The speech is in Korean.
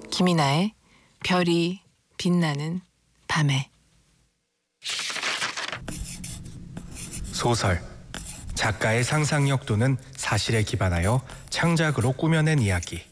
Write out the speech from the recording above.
김이나의 별이 빛나는 밤에. 소설. 작가의 상상력 또는 사실에 기반하여 창작으로 꾸며낸 이야기.